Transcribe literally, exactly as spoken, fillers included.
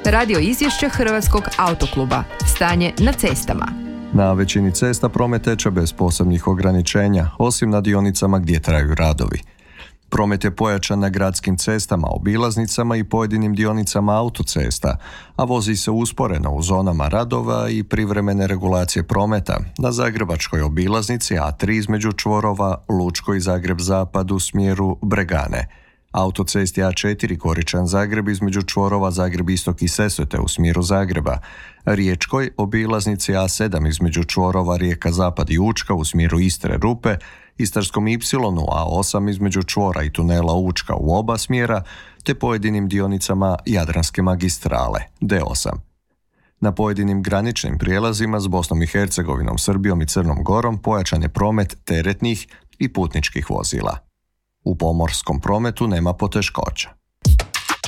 Radio izvješće Hrvatskog autokluba. Stanje na cestama. Na većini cesta promet teče bez posebnih ograničenja, osim na dionicama gdje traju radovi. Promet je pojačan na gradskim cestama, obilaznicama i pojedinim dionicama autocesta, a vozi se usporeno u zonama radova i privremene regulacije prometa na zagrebačkoj obilaznici A tri između čvorova Lučko i Zagreb-Zapad u smjeru Bregane, autocesti A četiri Goričan-Zagreb između čvorova Zagreb-Istok i Sesvete u smjeru Zagreba, Riječkoj obilaznici A sedam između čvorova Rijeka-Zapad i Učka u smjeru Istre-Rupe, Istarskom Ipsilonu A osam između čvora i tunela Učka u oba smjera, te pojedinim dionicama Jadranske magistrale D osam. Na pojedinim graničnim prijelazima s Bosnom i Hercegovinom, Srbijom i Crnom Gorom pojačan je promet teretnih i putničkih vozila. U pomorskom prometu nema poteškoća.